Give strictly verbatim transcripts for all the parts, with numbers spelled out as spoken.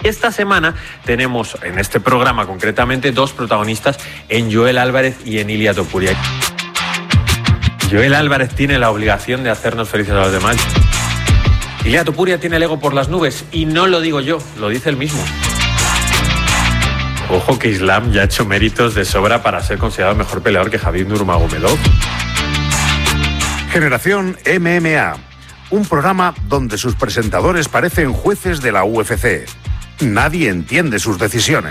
Esta semana tenemos en este programa concretamente dos protagonistas, en Joel Álvarez y en Ilia Topuria. Joel Álvarez tiene la obligación de hacernos felices a los demás. Ilia Topuria tiene el ego por las nubes y no lo digo yo, lo dice él mismo. Ojo que Islam ya ha hecho méritos de sobra para ser considerado el mejor peleador que Khabib Nurmagomedov. Generación M M A, un programa donde sus presentadores parecen jueces de la U F C. Nadie entiende sus decisiones.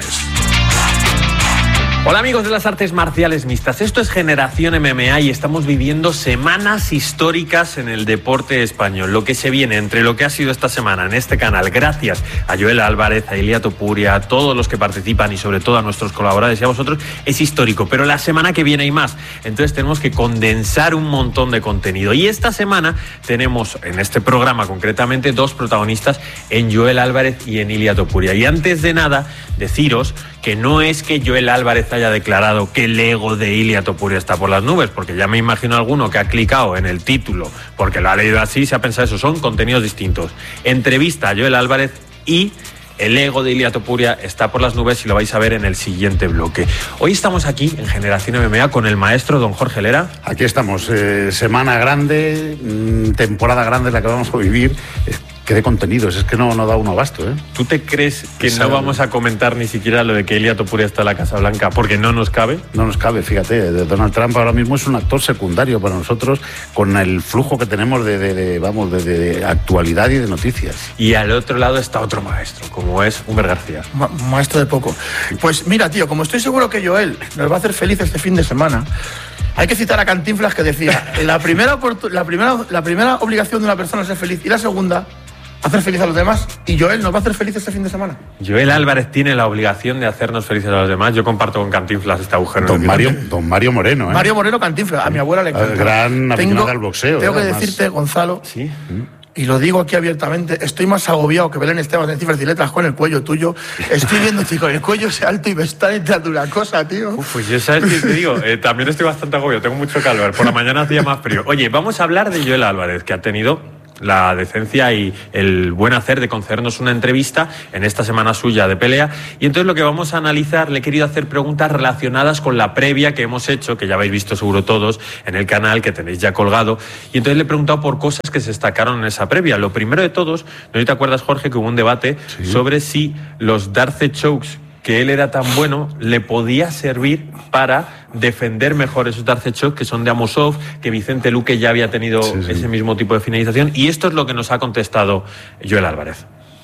Hola amigos de las artes marciales mixtas, esto es Generación M M A y estamos viviendo semanas históricas en el deporte español. Lo que se viene entre lo que ha sido esta semana en este canal, gracias a Joel Álvarez, a Ilia Topuria, a todos los que participan y sobre todo a nuestros colaboradores y a vosotros, es histórico. Pero la semana que viene hay más, entonces tenemos que condensar un montón de contenido. Y esta semana tenemos en este programa concretamente dos protagonistas, en Joel Álvarez y en Ilia Topuria. Y antes de nada, deciros que no es que Joel Álvarez haya declarado que el ego de Ilia Topuria está por las nubes, porque ya me imagino alguno que ha clicado en el título porque lo ha leído así y se ha pensado eso. Son contenidos distintos. Entrevista a Joel Álvarez y el ego de Ilia Topuria está por las nubes y lo vais a ver en el siguiente bloque. Hoy estamos aquí en Generación M M A con el maestro don Jorge Lera. Aquí estamos, eh, semana grande, mmm, temporada grande la que vamos a vivir. Qué de contenidos, es que no, no da uno abasto, ¿eh? ¿Tú te crees que Esa... no vamos a comentar ni siquiera lo de que Ilia Topuria está en la Casa Blanca porque no nos cabe? No nos cabe, fíjate. Donald Trump ahora mismo es un actor secundario para nosotros con el flujo que tenemos de, de, de vamos, de, de actualidad y de noticias. Y al otro lado está otro maestro, como es Humbert García. Ma maestro de poco. Pues mira, tío, como estoy seguro que Joel nos va a hacer feliz este fin de semana, hay que citar a Cantinflas que decía, la primera, la primera, la primera obligación de una persona es ser feliz y la segunda, hacer feliz a los demás. Y Joel nos va a hacer feliz este fin de semana. Joel Álvarez tiene la obligación de hacernos felices a los demás. Yo comparto con Cantinflas este agujero. Don Mario, don Mario Moreno, ¿eh? Mario Moreno Cantinflas. A mi abuela le encanta. El gran aficionado al boxeo. Tengo ¿eh? que Además. decirte, Gonzalo, ¿Sí? y lo digo aquí abiertamente, estoy más agobiado que Belén Esteban en Cifras y Letras con el cuello tuyo. Estoy viendo, chico, el cuello sea alto y me está entrando una cosa, tío. Uf, pues yo sabes que te digo, eh, también estoy bastante agobiado, tengo mucho calor. Por la mañana hacía más frío. Oye, vamos a hablar de Joel Álvarez, que ha tenido la decencia y el buen hacer de concedernos una entrevista en esta semana suya de pelea. Y entonces lo que vamos a analizar, le he querido hacer preguntas relacionadas con la previa que hemos hecho, que ya habéis visto seguro todos en el canal, que tenéis ya colgado. Y entonces le he preguntado por cosas que se destacaron en esa previa. Lo primero de todos, no sé si te acuerdas, Jorge, que hubo un debate sí. sobre si los Darce Chokes, que él era tan bueno, le podía servir para defender mejor esos Darce Chokes que son de Amosov, que Vicente Luque ya había tenido sí, sí. ese mismo tipo de finalización. Y esto es lo que nos ha contestado Joel Álvarez.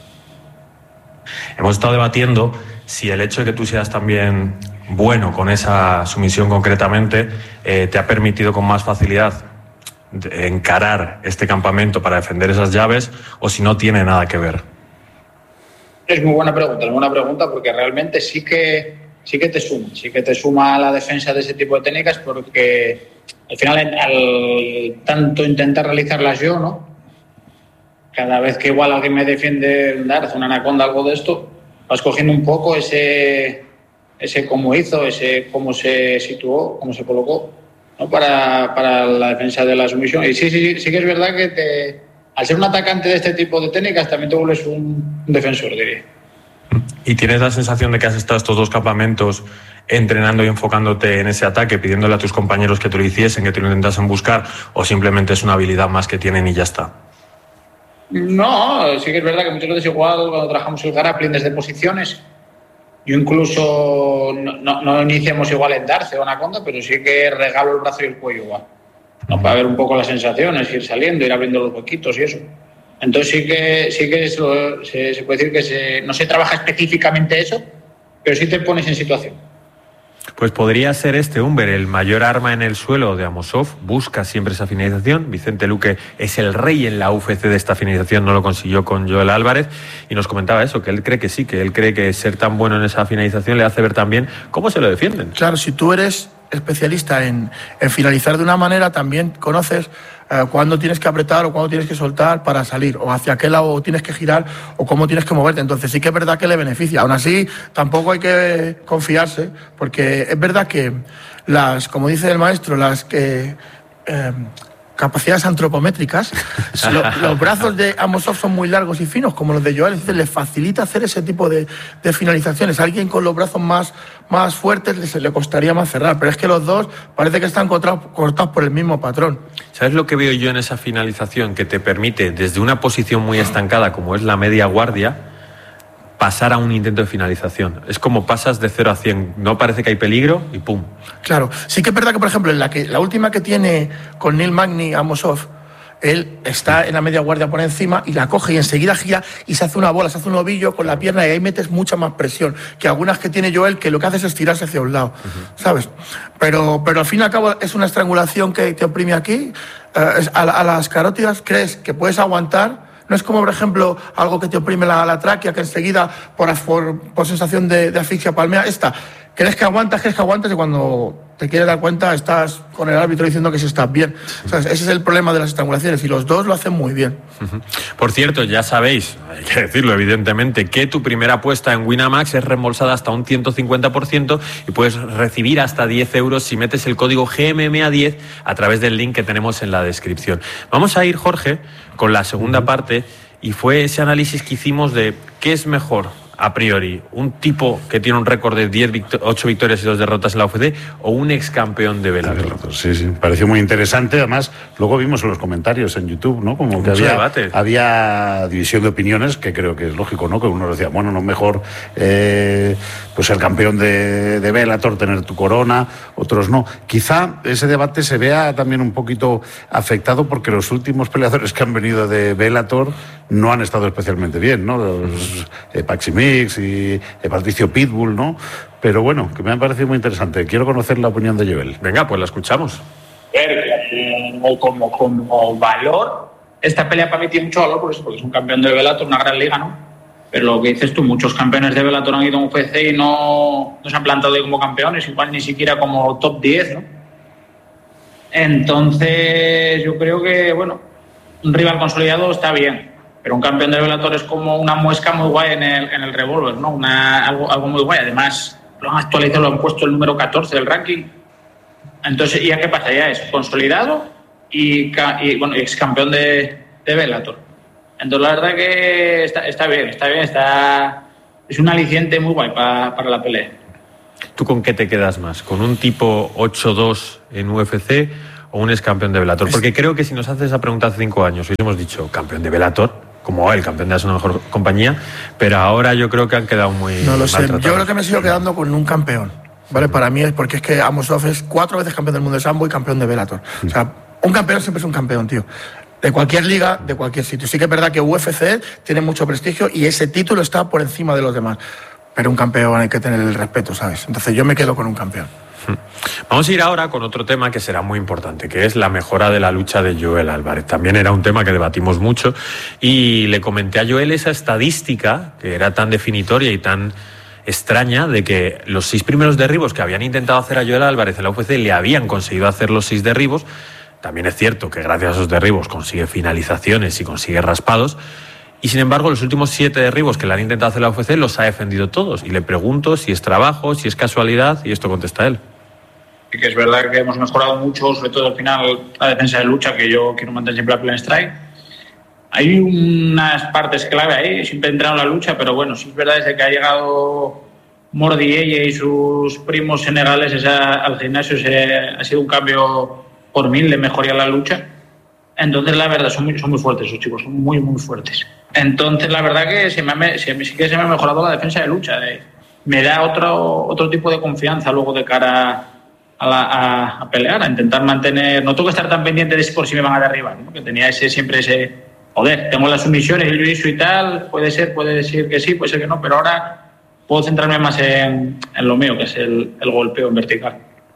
Hemos estado debatiendo si el hecho de que tú seas también bueno con esa sumisión concretamente eh, te ha permitido con más facilidad encarar este campamento para defender esas llaves, o si no tiene nada que ver. Es muy buena pregunta, es buena pregunta porque realmente sí que, sí que te suma, sí que te suma a la defensa de ese tipo de técnicas, porque al final, al tanto intentar realizarlas yo, ¿no? Cada vez que igual alguien me defiende un dardo, una anaconda, algo de esto, vas cogiendo un poco ese, ese cómo hizo, ese cómo se situó, cómo se colocó, ¿no? para, para la defensa de la sumisión. Y sí, sí, sí que es verdad que te... Al ser un atacante de este tipo de técnicas, también te vuelves un defensor, diría. ¿Y tienes la sensación de que has estado estos dos campamentos entrenando y enfocándote en ese ataque, pidiéndole a tus compañeros que te lo hiciesen, que te lo intentasen buscar, o simplemente es una habilidad más que tienen y ya está? No, sí que es verdad que muchas veces igual cuando trabajamos el grappling desde posiciones, yo incluso no, no, no iniciamos igual en darse o anaconda, pero sí que regalo el brazo y el cuello igual. ¿No? Para ver un poco las sensaciones, ir saliendo, ir abriendo los huequitos y eso. Entonces sí que sí que eso, se, se puede decir que se, no se trabaja específicamente eso, pero sí te pones en situación. Pues podría ser este Humbert el mayor arma en el suelo de Amosov, busca siempre esa finalización. Vicente Luque es el rey en la U F C de esta finalización, no lo consiguió con Joel Álvarez, y nos comentaba eso, que él cree que sí, que él cree que ser tan bueno en esa finalización le hace ver también cómo se lo defienden. Claro, si tú eres especialista en, en finalizar de una manera, también conoces eh, cuándo tienes que apretar o cuándo tienes que soltar para salir, o hacia qué lado tienes que girar o cómo tienes que moverte. Entonces sí que es verdad que le beneficia. Aún así, tampoco hay que confiarse, porque es verdad que las, como dice el maestro, las que eh, capacidades antropométricas. Lo, los brazos de Amosov son muy largos y finos, como los de Joel, entonces le facilita hacer ese tipo de, de finalizaciones. A alguien con los brazos más, más fuertes le, le costaría más cerrar, pero es que los dos parece que están cortados, cortados por el mismo patrón. ¿Sabes lo que veo yo en esa finalización? Que te permite, desde una posición muy estancada, como es la media guardia, pasar a un intento de finalización. Es como pasas de cero a cien, no parece que hay peligro y ¡pum! Claro, sí que es verdad que, por ejemplo, en la, que, la última que tiene con Neil Magny Amosov, él está en la media guardia por encima y la coge y enseguida gira y se hace una bola, se hace un ovillo con la pierna y ahí metes mucha más presión que algunas que tiene Joel, que lo que hace es estirarse hacia un lado, uh-huh. ¿sabes? Pero, pero al fin y al cabo es una estrangulación que te oprime aquí. Eh, a, a las carótidas crees que puedes aguantar. No es como, por ejemplo, algo que te oprime la, la tráquea, que enseguida, por, por, por sensación de, de asfixia palmea, esta. Crees que aguantas, crees que aguantas y cuando te quieres dar cuenta estás con el árbitro diciendo que sí estás bien. O sea, ese es el problema de las estrangulaciones y los dos lo hacen muy bien. Por cierto, ya sabéis, hay que decirlo evidentemente, que tu primera apuesta en Winamax es reembolsada hasta un ciento cincuenta por ciento y puedes recibir hasta diez euros si metes el código G M M A diez a través del link que tenemos en la descripción. Vamos a ir, Jorge, con la segunda uh-huh. parte, y fue ese análisis que hicimos de qué es mejor a priori, un tipo que tiene un récord de diez, ocho victorias y dos derrotas en la U F C o un ex campeón de Bellator. Sí, sí, pareció muy interesante. Además, luego vimos en los comentarios en YouTube, ¿no? Como que había, había división de opiniones, que creo que es lógico, ¿no? Que uno decía, bueno, no mejor eh, pues el campeón de, de Bellator, tener tu corona, otros no. Quizá ese debate se vea también un poquito afectado porque los últimos peleadores que han venido de Bellator no han estado especialmente bien, ¿no? Los eh, Paximir y Patricio Pitbull, ¿no? Pero bueno, que me ha parecido muy interesante. Quiero conocer la opinión de Joel. Venga, pues la escuchamos. Como, como, como valor, esta pelea para mí tiene mucho valor por eso, porque es un campeón de Bellator, una gran liga, ¿no? Pero lo que dices tú, muchos campeones de Bellator han ido a U F C y no, no se han plantado ahí como campeones, igual ni siquiera como top diez, ¿no? Entonces, yo creo que, bueno, un rival consolidado está bien. Pero un campeón de Bellator es como una muesca muy guay en el, en el revólver, ¿no? Una, algo, algo muy guay. Además, lo han actualizado, lo han puesto el número catorce del ranking. Entonces, ¿ya qué pasa? Ya es consolidado y, y bueno, ex campeón de, de Bellator. Entonces, la verdad que está, está bien, está bien, está... Es un aliciente muy guay para, para la pelea. ¿Tú con qué te quedas más? ¿Con un tipo ocho dos en U F C o un ex campeón de Bellator? Porque creo que si nos haces esa pregunta hace cinco años, hoy hemos dicho campeón de Bellator, como el campeón de la mejor compañía, pero ahora yo creo que han quedado muy No lo sé, yo creo que me sigo quedando con un campeón, ¿vale? Para mí es porque es que Amosov es cuatro veces campeón del mundo de sambo y campeón de Bellator. O sea, un campeón siempre es un campeón, tío. De cualquier liga, de cualquier sitio. Sí que es verdad que U F C tiene mucho prestigio y ese título está por encima de los demás. Pero un campeón hay que tener el respeto, ¿sabes? Entonces yo me quedo con un campeón. Vamos a ir ahora con otro tema que será muy importante, que es la mejora de la lucha de Joel Álvarez. También era un tema que debatimos mucho y le comenté a Joel esa estadística que era tan definitoria y tan extraña de que los seis primeros derribos que habían intentado hacer a Joel Álvarez en la U F C le habían conseguido hacer los seis derribos. También es cierto que gracias a esos derribos consigue finalizaciones y consigue raspados. Y sin embargo, los últimos siete derribos que le han intentado hacer la U F C los ha defendido todos. Y le pregunto si es trabajo, si es casualidad, y esto contesta él. Sí que es verdad que hemos mejorado mucho, sobre todo al final la defensa de lucha, que yo quiero mantener siempre a plan strike. Hay unas partes clave ahí, siempre he entrado en la lucha, pero bueno, sí es verdad desde que ha llegado Mordi Eye y sus primos senegales esa, al gimnasio, ese, ha sido un cambio por mil de mejoría en la lucha. Entonces, la verdad, son muy, son muy fuertes esos chicos, son muy, muy fuertes. Entonces, la verdad que se me, se, sí que se me ha mejorado la defensa de lucha. De, me da otro, otro tipo de confianza luego de cara a, la, a, a pelear, a intentar mantener... No tengo que estar tan pendiente de por si me van a derribar, ¿no? Que tenía ese sumiempre ese... Joder, tengo las sumisiones, el juicio y tal, puede ser, puede decir que sí, puede ser que no, pero ahora puedo centrarme más en, en lo mío, que es el, el golpeo en vertical.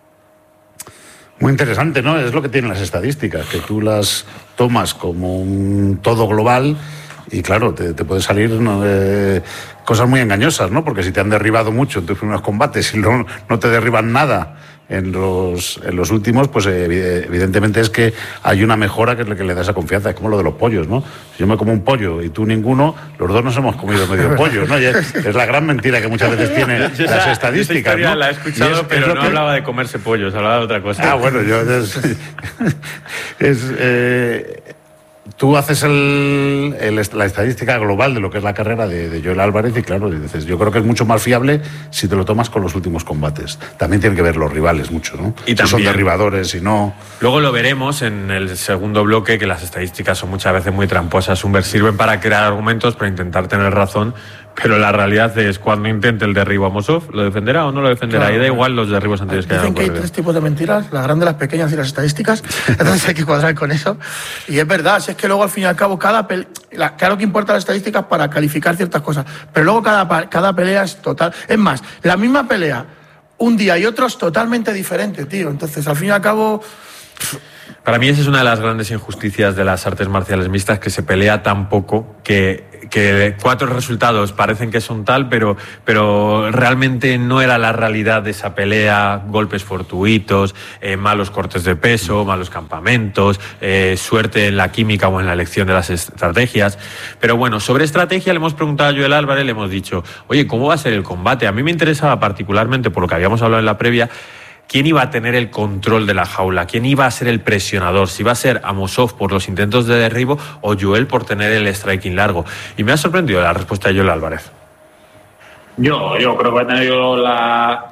Muy interesante, ¿no? Es lo que tienen las estadísticas, que tú las tomas como un todo global y claro, te, te pueden salir ¿no? eh, cosas muy engañosas, ¿no? Porque si te han derribado mucho en tus primeros combates y no, no te derriban nada en los, en los últimos, pues evidentemente es que hay una mejora que es la que le da esa confianza. Es como lo de los pollos, ¿no? Si yo me como un pollo y tú ninguno, los dos nos hemos comido medio pollo, ¿no? Y es, es la gran mentira que muchas veces tienen las esa, estadísticas, esa ¿no? La he escuchado, es, pero es no que... hablaba de comerse pollos, hablaba de otra cosa. Ah, bueno, yo... Es, es, eh, tú haces el, el, la estadística global de lo que es la carrera de, de Joel Álvarez y claro, dices, yo creo que es mucho más fiable si te lo tomas con los últimos combates. También tienen que ver los rivales mucho, ¿no? Y si también, son derribadores, si no... Luego lo veremos en el segundo bloque, que las estadísticas son muchas veces muy tramposas. Humber, sirven para crear argumentos, para intentar tener razón, pero la realidad es cuando intente el derribo a Mosov, ¿lo defenderá o no lo defenderá? Claro. Y da igual los derribos anteriores que haya ocurrido. Dicen que hay tres tipos de mentiras, las grandes, las pequeñas y las estadísticas, entonces hay que cuadrar con eso. Y es verdad, si es que luego al fin y al cabo, cada pelea, la, claro que importa las estadísticas para calificar ciertas cosas, pero luego cada, cada pelea es total. Es más, la misma pelea, un día y otro es totalmente diferente, tío. Entonces, al fin y al cabo... Para mí esa es una de las grandes injusticias de las artes marciales mixtas, que se pelea tan poco, que, que cuatro resultados parecen que son tal, pero, pero realmente no era la realidad de esa pelea. Golpes fortuitos, eh, malos cortes de peso, malos campamentos, eh, suerte en la química o en la elección de las estrategias. Pero bueno, sobre estrategia le hemos preguntado a Joel Álvarez, le hemos dicho, oye, ¿cómo va a ser el combate? A mí me interesaba particularmente, por lo que habíamos hablado en la previa, ¿quién iba a tener el control de la jaula? ¿Quién iba a ser el presionador? ¿Si iba a ser Amosov por los intentos de derribo o Joel por tener el striking largo? Y me ha sorprendido la respuesta de Joel Álvarez. Yo, yo creo que ha tenido la,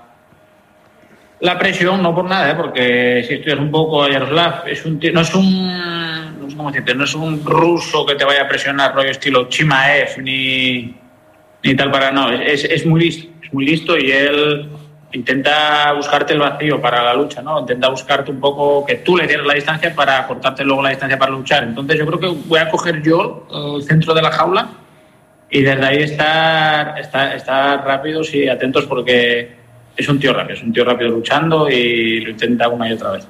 la presión, no por nada, ¿eh? Porque si estudias un poco a Yaroslav, es un, no es un, no sé cómo decirte, no es un ruso que te vaya a presionar rollo estilo Chimaev ni, ni tal para no, es, es, es muy listo, es muy listo y él intenta buscarte el vacío para la lucha, ¿no? Intenta buscarte un poco que tú le tienes la distancia para cortarte luego la distancia para luchar. Entonces yo creo que voy a coger yo el centro de la jaula y desde ahí estar, estar, estar rápidos y atentos porque es un tío rápido, es un tío rápido luchando y lo intenta una y otra vez.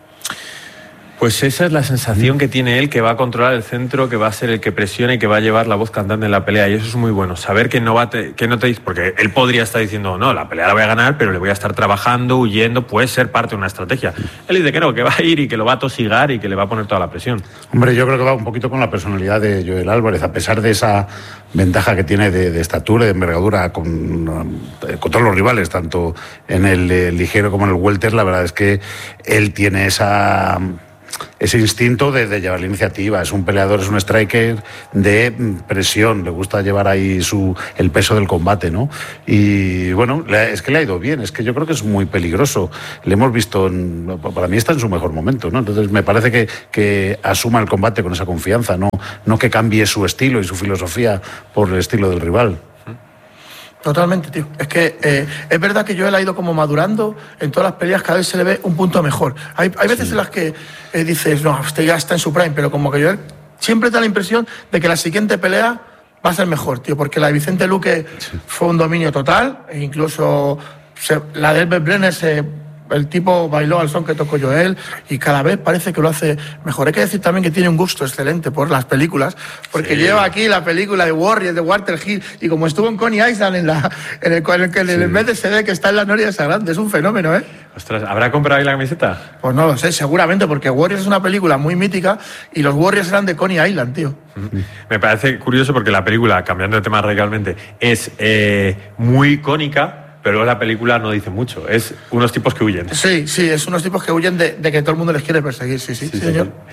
Pues esa es la sensación que tiene él, que va a controlar el centro, que va a ser el que presiona y que va a llevar la voz cantante en la pelea. Y eso es muy bueno, saber que no va te, que no te dice, porque él podría estar diciendo, no, la pelea la voy a ganar, pero le voy a estar trabajando, huyendo, puede ser parte de una estrategia. Él dice que no, que va a ir y que lo va a tosigar y que le va a poner toda la presión. Hombre, yo creo que va un poquito con la personalidad de Joel Álvarez, a pesar de esa ventaja que tiene de, de estatura y de envergadura con, con todos los rivales, tanto en el eh, ligero como en el welter. La verdad es que él tiene esa... ese instinto de, de llevar la iniciativa. Es un peleador, es un striker de presión, le gusta llevar ahí su el peso del combate, ¿no? Y bueno, es que le ha ido bien, es que yo creo que es muy peligroso. Le hemos visto, en, para mí está en su mejor momento, ¿no? Entonces me parece que, que asuma el combate con esa confianza, ¿no? No que cambie su estilo y su filosofía por el estilo del rival. Totalmente, tío. Es que eh, es verdad que Joel ha ido como madurando en todas las peleas, cada vez se le ve un punto mejor. Hay, hay veces sí. en las que eh, dices, no, usted ya está en su prime, pero como que Joel siempre te da la impresión de que la siguiente pelea va a ser mejor, tío, porque la de Vicente Luque sí. fue un dominio total, e incluso se, la de Elbert Brenner se... el tipo bailó al son que tocó Joel y cada vez parece que lo hace mejor. Hay que decir también que tiene un gusto excelente por las películas, porque sí. lleva aquí la película de Warriors, de Walter Hill, y como estuvo en Coney Island, en, la, en el en el, en el sí. mes de se ve que está en la Noria de Sagrande, es un fenómeno, ¿eh? Ostras, ¿habrá comprado ahí la camiseta? Pues no lo sé, seguramente, porque Warriors es una película muy mítica y los Warriors eran de Coney Island, tío. Me parece curioso porque la película, cambiando de tema radicalmente, es eh, muy icónica, pero la película no dice mucho, es unos tipos que huyen. Sí, sí, es unos tipos que huyen de, de que todo el mundo les quiere perseguir, sí, sí, sí, sí señor. Sí.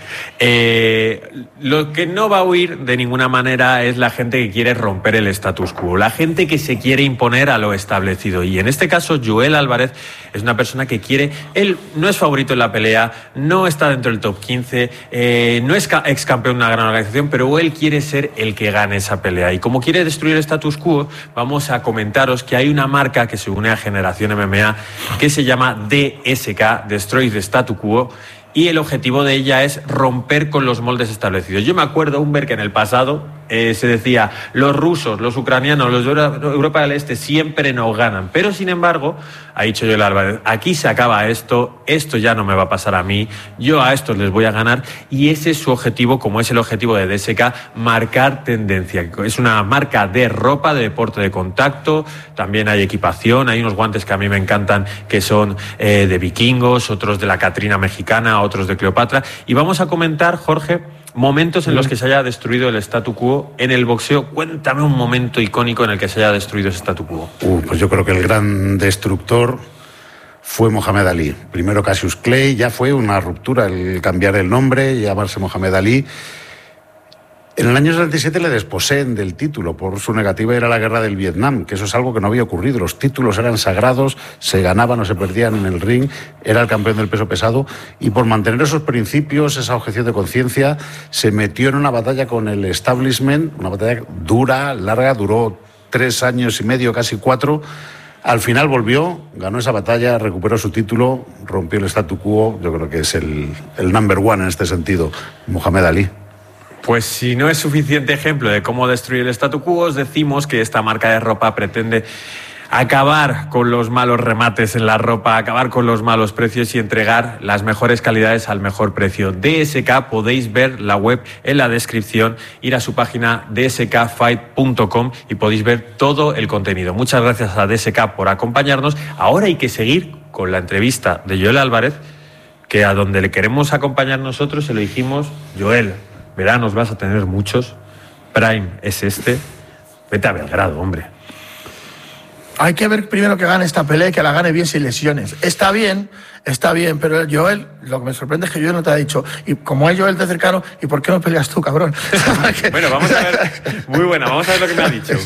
Eh, lo que no va a huir de ninguna manera es la gente que quiere romper el status quo, la gente que se quiere imponer a lo establecido. Y en este caso, Joel Álvarez es una persona que quiere, él no es favorito en la pelea, no está dentro del top quince, eh, no es ex campeón de una gran organización, pero él quiere ser el que gane esa pelea. Y como quiere destruir el status quo, vamos a comentaros que hay una marca que se une a Generación M M A que se llama D S K, Destroy the Statu Quo, y el objetivo de ella es romper con los moldes establecidos. Yo me acuerdo, Humber, que en el pasado eh, se decía, los rusos, los ucranianos, los de Europa del Este siempre nos ganan. Pero, sin embargo, ha dicho Joel Álvarez, aquí se acaba esto, esto ya no me va a pasar a mí, yo a estos les voy a ganar, y ese es su objetivo, como es el objetivo de D S K, marcar tendencia. Es una marca de ropa, de deporte de contacto, también hay equipación, hay unos guantes que a mí me encantan, que son eh, de vikingos, otros de la Catrina mexicana, otros de Cleopatra, y vamos a comentar, Jorge, momentos en los que se haya destruido el statu quo en el boxeo. Cuéntame un momento icónico en el que se haya destruido ese statu quo. Uh, pues yo creo que el gran destructor fue Mohamed Ali. Primero Cassius Clay, ya fue una ruptura el cambiar el nombre y llamarse Mohamed Ali. En el año setenta y siete le desposeen del título por su negativa a ir a la guerra del Vietnam, que eso es algo que no había ocurrido. Los títulos eran sagrados, se ganaban o se perdían en el ring, era el campeón del peso pesado, y por mantener esos principios, esa objeción de conciencia, se metió en una batalla con el establishment, una batalla dura, larga, duró tres años y medio, casi cuatro. Al final volvió, ganó esa batalla, recuperó su título, rompió el statu quo. Yo creo que es el, el number one en este sentido, Mohamed Ali. Pues si no es suficiente ejemplo de cómo destruir el statu quo, os decimos que esta marca de ropa pretende acabar con los malos remates en la ropa, acabar con los malos precios y entregar las mejores calidades al mejor precio. D S K, podéis ver la web en la descripción, ir a su página d s k fight punto com y podéis ver todo el contenido. Muchas gracias a D S K por acompañarnos. Ahora hay que seguir con la entrevista de Joel Álvarez, que a donde le queremos acompañar nosotros se lo dijimos, Joel, veranos vas a tener muchos, Prime es este, vete a Belgrado, hombre. Hay que ver primero que gane esta pelea y que la gane bien sin lesiones. Está bien, está bien, pero Joel, lo que me sorprende es que Joel no te ha dicho, y como es Joel de cercano, ¿y por qué no peleas tú, cabrón? Bueno, vamos a ver, muy buena, vamos a ver lo que me ha dicho.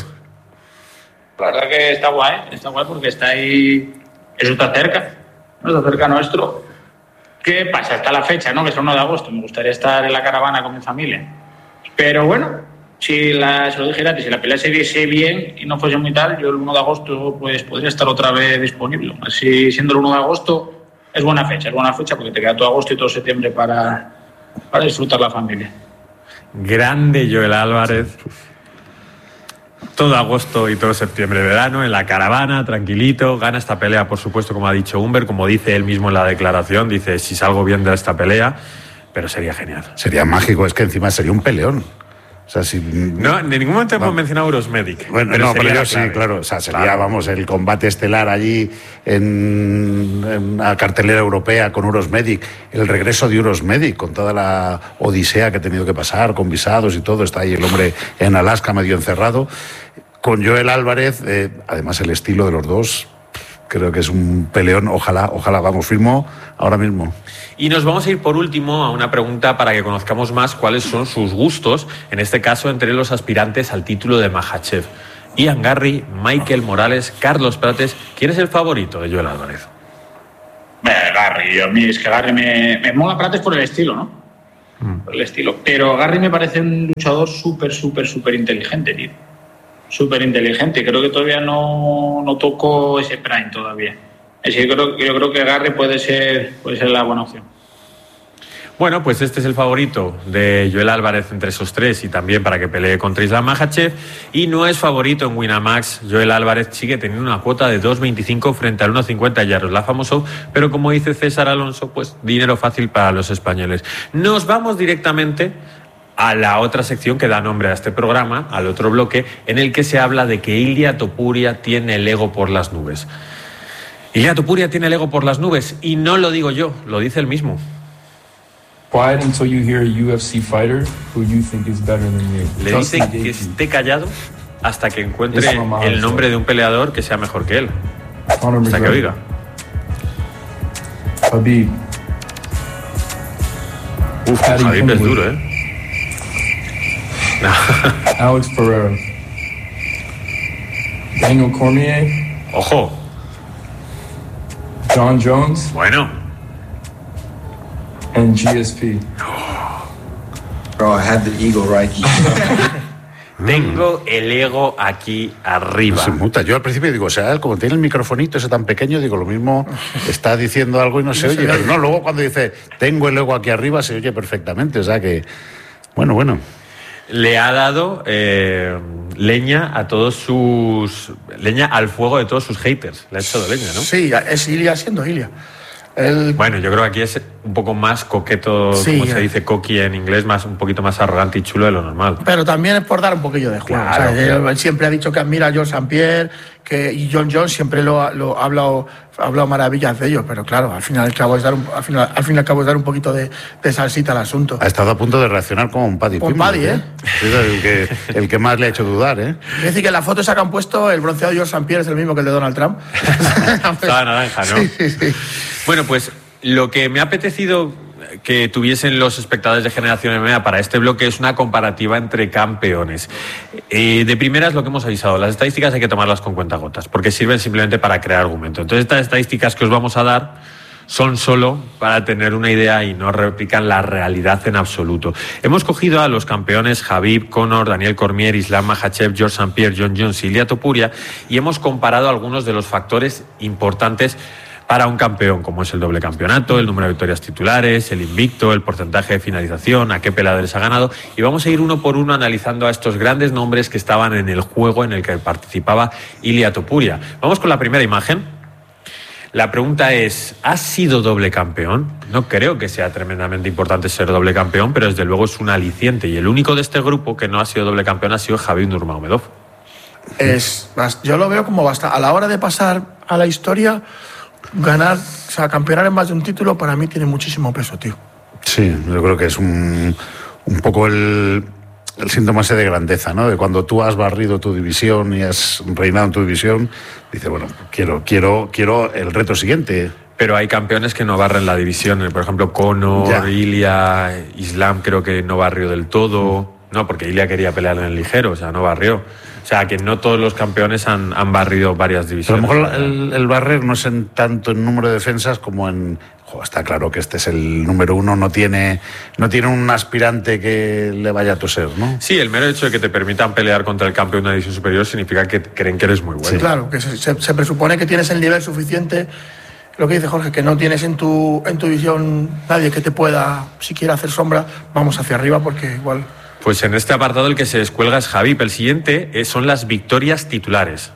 La verdad que está guay, está guay porque está ahí, eso está cerca, no está cerca nuestro. ¿Qué pasa? Hasta la fecha, ¿no? Que es el uno de agosto. Me gustaría estar en la caravana con mi familia. Pero bueno, si la, se lo dije antes, si la pelea se diese bien y no fuese muy tal, yo el uno de agosto pues podría estar otra vez disponible. Así, siendo el uno de agosto, es buena fecha, es buena fecha porque te queda todo agosto y todo septiembre para, para disfrutar la familia. Grande Joel Álvarez. Todo agosto y todo septiembre, verano, en la caravana, tranquilito, gana esta pelea, por supuesto, como ha dicho Humber, como dice él mismo en la declaración, dice, si salgo bien de esta pelea, pero sería genial. Sería mágico, es que encima sería un peleón. O sea, si... No, en ningún momento hemos mencionado Eurosmedic. Bueno, pero no, pero yo sí, claro. O sea, sería, claro, vamos, el combate estelar allí en, en la cartelera europea con Eurosmedic, el regreso de Eurosmedic con toda la odisea que ha tenido que pasar, con visados y todo. Está ahí el hombre en Alaska medio encerrado. Con Joel Álvarez, eh, además el estilo de los dos, creo que es un peleón. Ojalá, ojalá, vamos, firmo ahora mismo. Y nos vamos a ir por último a una pregunta para que conozcamos más cuáles son sus gustos, en este caso entre los aspirantes al título de Makhachev. Ian Garry, Michael Morales, Carlos Prates. ¿Quién es el favorito de Joel Álvarez? Eh, Garry, a mí es que Garry me, me mola Prates por el estilo, ¿no? Mm. Por el estilo. Pero Garry me parece un luchador súper, súper, súper inteligente, tío. Súper inteligente. Creo que todavía no, no tocó ese prime todavía. Así que yo creo, yo creo que Garry puede ser, puede ser la buena opción. Bueno, pues este es el favorito de Joel Álvarez entre esos tres y también para que pelee contra Islam Makhachev. Y no es favorito en Winamax. Joel Álvarez sigue teniendo una cuota de dos veinticinco frente al uno cincuenta Yaroslav Amosov, pero como dice César Alonso, pues dinero fácil para los españoles. Nos vamos directamente a la otra sección que da nombre a este programa, al otro bloque, en el que se habla de que Ilia Topuria tiene el ego por las nubes. Ilia Topuria tiene el ego por las nubes y no lo digo yo, lo dice él mismo. Quiet until you hear a U F C fighter who you think is better than you. Le dicen que esté callado hasta que encuentre el nombre de un peleador que sea mejor que él. Hasta que oiga. Khabib. Uf, Khabib es duro, ¿eh? Alex Pereira. Daniel Cormier. Ojo. John Jones. Bueno. And G S P. Bro, I have the ego right here. Tengo el ego aquí arriba. Se muta. Yo al principio digo, o sea, él como tiene el microfonito ese tan pequeño, digo, lo mismo está diciendo algo y no se oye. Pero no, luego cuando dice, tengo el ego aquí arriba, se oye perfectamente. O sea que, bueno, bueno. le ha dado eh, leña a todos sus... leña al fuego de todos sus haters. Le ha hecho de leña, ¿no? Sí, es Ilia siendo Ilia. El... Bueno, yo creo que aquí es un poco más coqueto, sí, como se dice coqui en inglés, más un poquito más arrogante y chulo de lo normal. Pero también es por dar un poquillo de juego. Claro, o sea, claro. Él siempre ha dicho que admira a George Saint Pierre, que y John Jones siempre lo, lo ha hablado, ha hablado maravillas de ellos, pero claro, al final al cabo es dar un, al final, al fin y al cabo es dar un poquito de, de salsita al asunto. Ha estado a punto de reaccionar como un Paddy. Con Paddy, ¿eh? ¿eh? El que, el que más le ha hecho dudar, ¿eh? Es decir, que la foto esa que han puesto, el bronceado de George Saint Pierre es el mismo que el de Donald Trump. Estaba naranja, ¿no? Sí, sí, sí. Bueno, pues lo que me ha apetecido que tuviesen los espectadores de Generación M M A para este bloque es una comparativa entre campeones. Eh, de primeras, lo que hemos avisado, las estadísticas hay que tomarlas con cuentagotas, porque sirven simplemente para crear argumento. Entonces, estas estadísticas que os vamos a dar son solo para tener una idea y no replican la realidad en absoluto. Hemos cogido a los campeones Khabib, Conor, Daniel Cormier, Islam Makhachev, George Saint Pierre, John Jones y Ilia Topuria y hemos comparado algunos de los factores importantes para un campeón, como es el doble campeonato, el número de victorias titulares, el invicto, el porcentaje de finalización, a qué peleadores ha ganado, y vamos a ir uno por uno analizando a estos grandes nombres que estaban en el juego en el que participaba Ilia Topuria. Vamos con la primera imagen. La pregunta es, ¿has sido doble campeón? No creo que sea tremendamente importante ser doble campeón, pero desde luego es un aliciente, y el único de este grupo que no ha sido doble campeón ha sido Khabib Nurmagomedov. Es, yo lo veo como basta. A la hora de pasar a la historia, ganar, o sea, campeonar en más de un título para mí tiene muchísimo peso, tío. Sí, yo creo que es un, un poco el, el síntoma ese de grandeza, ¿no? De cuando tú has barrido tu división y has reinado en tu división, dices, bueno, quiero, quiero, quiero el reto siguiente. Pero hay campeones que no barren la división, por ejemplo, Conor, ya. Ilia, Islam creo que no barrió del todo, no, porque Ilia quería pelear en el ligero, o sea, no barrió. O sea, que no todos los campeones han, han barrido varias divisiones. Pero a lo mejor el, el barrer no es en tanto en número de defensas como en... Jo, está claro que este es el número uno, no tiene, no tiene un aspirante que le vaya a toser, ¿no? Sí, el mero hecho de que te permitan pelear contra el campeón de una división superior significa que creen que eres muy bueno. Sí, claro, que se, se, se presupone que tienes el nivel suficiente. Lo que dice Jorge, que no tienes en tu, en tu división nadie que te pueda siquiera hacer sombra, vamos hacia arriba porque igual... Pues en este apartado el que se descuelga es Khabib. El siguiente son las victorias titulares.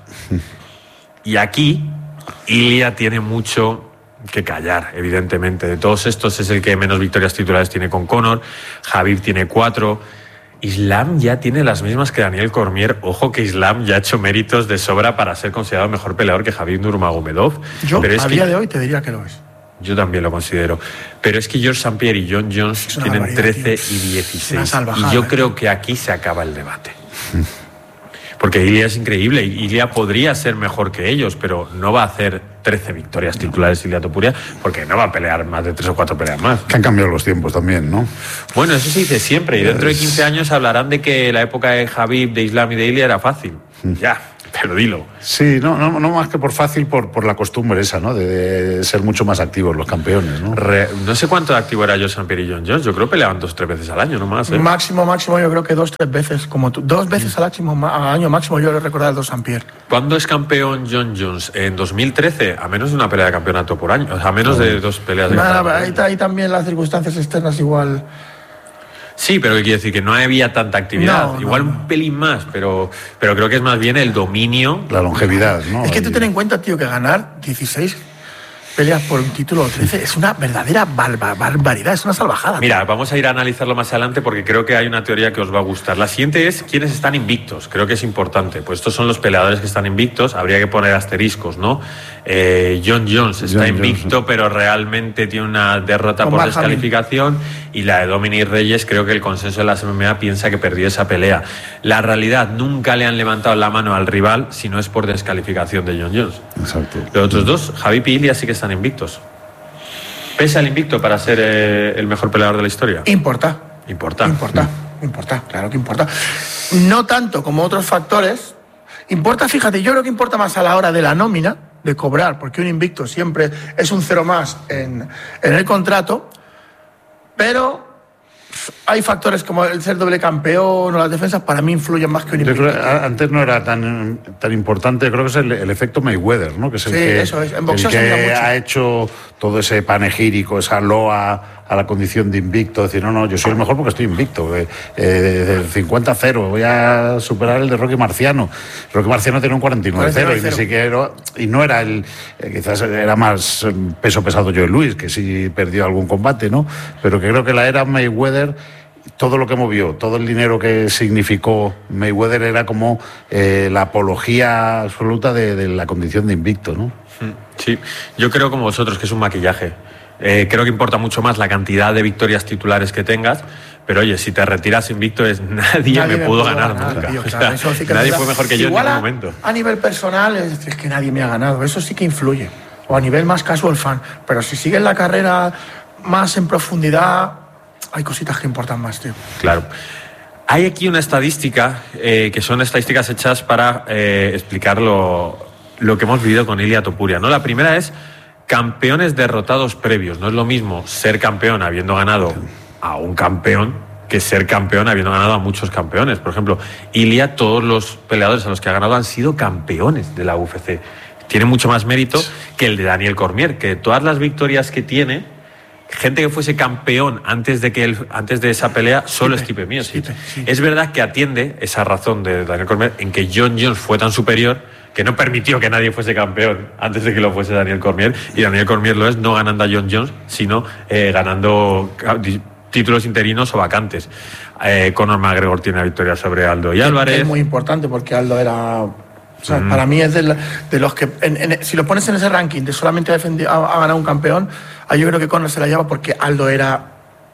Y aquí Ilia tiene mucho que callar, evidentemente. De todos estos es el que menos victorias titulares tiene con Conor. Khabib tiene cuatro. Islam ya tiene las mismas que Daniel Cormier. Ojo que Islam ya ha hecho méritos de sobra para ser considerado mejor peleador que Khabib Nurmagomedov. Yo Pero es a día que... de hoy te diría que lo es. Yo también lo considero. Pero es que George Saint Pierre y John Jones tienen trece tío. y dieciséis. Y yo creo que aquí se acaba el debate. Porque Ilia es increíble. Ilia podría ser mejor que ellos, pero no va a hacer trece victorias titulares Ilia Topuria porque no va a pelear más de tres o cuatro peleas más. Que han cambiado los tiempos también, ¿no? Bueno, eso se dice siempre. Y dentro de quince años hablarán de que la época de Khabib, de Islam y de Ilia era fácil. Ya. Pero dilo. Sí, no, no, no más que por fácil, por, por la costumbre esa, ¿no? De, de ser mucho más activos los campeones, ¿no? Re, no sé cuánto de activo era George Saint Pierre y John Jones. Yo creo que peleaban dos o tres veces al año, no más. ¿eh? Máximo, máximo, yo creo que dos, tres veces. Como tú, dos veces al, máximo, al año máximo, yo le recuerdo al dos Saint Pierre. ¿Cuándo es campeón John Jones? En dos mil trece, a menos de una pelea de campeonato por año. O sea, a menos no. de dos peleas de Nada, campeonato. Ahí, ahí también las circunstancias externas igual. Sí, pero ¿qué quiere decir? Que no había tanta actividad. No, Igual no, no. un pelín más, pero, pero creo que es más bien el dominio. La longevidad, ¿no? Es que tú ten en cuenta, tío, que ganar dieciséis peleas por un título trece es una verdadera barba, barbaridad, es una salvajada. Mira, tío. Vamos a ir a analizarlo más adelante porque creo que hay una teoría que os va a gustar. La siguiente es quiénes están invictos. Creo que es importante. Pues estos son los peleadores que están invictos. Habría que poner asteriscos, ¿no? Eh, John Jones está John invicto, Jones. Pero realmente tiene una derrota Con por Marjami. descalificación. Y la de Dominic Reyes, creo que el consenso de las M M A piensa que perdió esa pelea. La realidad, nunca le han levantado la mano al rival si no es por descalificación de John Jones. Exacto. Los otros dos, Khabib y Ilia, sí que están invictos. ¿Pesa el invicto para ser eh, el mejor peleador de la historia? Importa. Importa. Importa, importa, claro que importa. No tanto como otros factores. Importa, fíjate, yo creo que importa más a la hora de la nómina, de cobrar, porque un invicto siempre es un cero más en, en el contrato, pero hay factores como el ser doble campeón o las defensas, para mí influyen más que un invicto. Yo creo que antes no era tan, tan importante, creo que es el, el efecto Mayweather, ¿no? Que es el sí, que, eso es. En boxeo el que se mira mucho. ha hecho todo ese panegírico, esa loa a la condición de invicto, decir, no, no, yo soy el mejor porque estoy invicto, eh, eh, cincuenta a cero, voy a superar el de Rocky Marciano. Rocky Marciano tenía un cuarenta y nueve a cero y ni siquiera, y no era el, eh, quizás era más peso pesado Joe Louis, que sí perdió algún combate, ¿no? Pero que creo que la era Mayweather, todo lo que movió, todo el dinero que significó Mayweather era como eh, la apología absoluta de, de la condición de invicto, ¿no? Sí, yo creo como vosotros que es un maquillaje. Eh, creo que importa mucho más la cantidad de victorias titulares que tengas, pero oye, si te retiras invicto es nadie, nadie me pudo ganar, ganar nunca. Tío, claro, o sea, sí nadie fue mejor que yo igual en ningún momento. A nivel personal es, es que nadie me ha ganado, eso sí que influye. O a nivel más casual fan, pero si sigues la carrera más en profundidad, hay cositas que importan más, tío. Claro. Hay aquí una estadística, eh, que son estadísticas hechas para eh, explicar lo, lo que hemos vivido con Ilia Topuria, ¿no? La primera es campeones derrotados previos. No es lo mismo ser campeón habiendo ganado a un campeón que ser campeón habiendo ganado a muchos campeones. Por ejemplo, Ilia, todos los peleadores a los que ha ganado han sido campeones de la U F C. Tiene mucho más mérito que el de Daniel Cormier, que todas las victorias que tiene, gente que fuese campeón antes de que él, antes de esa pelea, solo sí, Stipe Miocic. Sí, sí. Es verdad que atiende esa razón de Daniel Cormier en que Jon Jones fue tan superior que no permitió que nadie fuese campeón antes de que lo fuese Daniel Cormier, y Daniel Cormier lo es no ganando a Jon Jones, sino eh, ganando títulos interinos o vacantes. Eh, Conor McGregor tiene la victoria sobre Aldo y Álvarez. Es muy importante porque Aldo era... O sea, mm. para mí es de, la, de los que... En, en, si lo pones en ese ranking de solamente ha, defendido, ha, ha ganado un campeón, yo creo que Conor se la lleva porque Aldo era...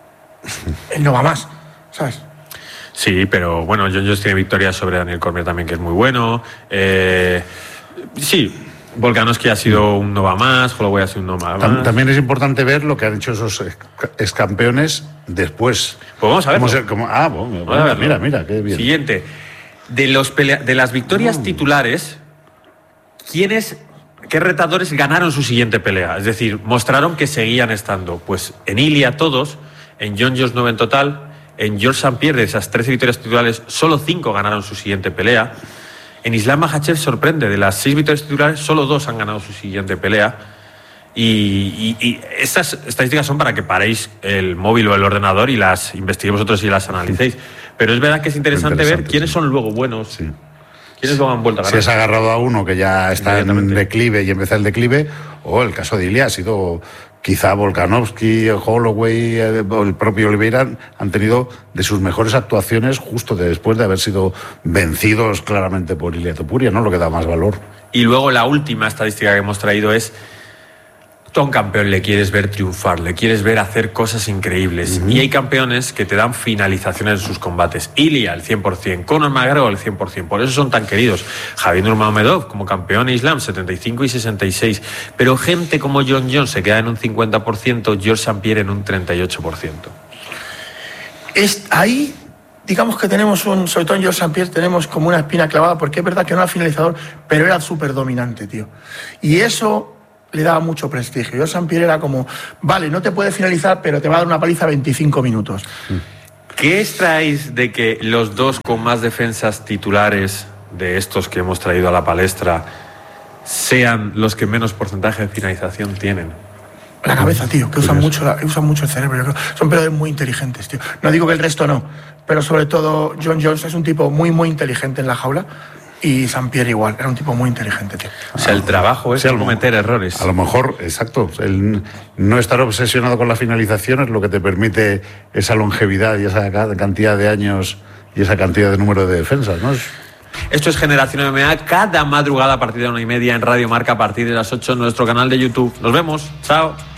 Él no va más, ¿sabes? Sí, pero bueno, Jon Jones tiene victorias sobre Daniel Cormier también, que es muy bueno. Eh, sí, Volkanovski ha sido un no va más, Holloway ha sido un no va más. También es importante ver lo que han hecho esos ex campeones después. Pues vamos a verlo. Ser, como, ah, bueno, bueno, a mira, mira, qué bien. Siguiente. De, los pelea de las victorias uh. titulares, ¿quiénes, qué retadores ganaron su siguiente pelea? Es decir, mostraron que seguían estando. Pues en Ilia todos, en Jon Jones nueve en total, en Georges Saint-Pierre, de esas trece victorias titulares, solo cinco ganaron su siguiente pelea. En Islam Makhachev sorprende, de las seis victorias titulares, solo dos han ganado su siguiente pelea. Y, y, y estas estadísticas son para que paréis el móvil o el ordenador y las investiguéis vosotros y las analicéis. Pero es verdad que es interesante, interesante ver quiénes sí. son luego buenos, sí. quiénes luego han vuelto a ganar. Si has agarrado a uno que ya está en declive y empieza el declive, o el caso de Ilia ha sido... Quizá Volkanovski, Holloway, el propio Oliveira han tenido de sus mejores actuaciones justo después de haber sido vencidos claramente por Ilia Topuria, ¿no? Lo que da más valor. Y luego la última estadística que hemos traído es: tú a un campeón le quieres ver triunfar, le quieres ver hacer cosas increíbles. Uh-huh. Y hay campeones que te dan finalizaciones en sus combates. Ilia, el cien por ciento. Conor McGregor, el cien por ciento. Por eso son tan queridos. Javier Nurmagomedov, como campeón Islam, setenta y cinco y sesenta y seis. Pero gente como Jon Jones se queda en un cincuenta por ciento, Georges Saint-Pierre en un treinta y ocho por ciento. Es ahí... Digamos que tenemos un, sobre todo en Georges Saint-Pierre, tenemos como una espina clavada, porque es verdad que no era finalizador, pero era súper dominante, tío. Y eso le daba mucho prestigio. Georges Saint-Pierre era como, vale, no te puede finalizar, pero te va a dar una paliza veinticinco minutos. ¿Qué extraéis de que los dos con más defensas titulares de estos que hemos traído a la palestra sean los que menos porcentaje de finalización tienen? La cabeza, tío, que usan mucho, la, usan mucho el cerebro. Yo creo. Son peleadores muy inteligentes, tío. No digo que el resto no, pero sobre todo Jon Jones es un tipo muy, muy inteligente en la jaula. Y Saint-Pierre igual, era un tipo muy inteligente, tío. O sea, el trabajo es sí, cometer errores. A lo mejor, exacto, el no estar obsesionado con la finalización es lo que te permite esa longevidad y esa cantidad de años y esa cantidad de número de defensas, ¿no? Esto es Generación M M A, cada madrugada a partir de una y media en Radio Marca, a partir de las ocho en nuestro canal de YouTube. Nos vemos, chao.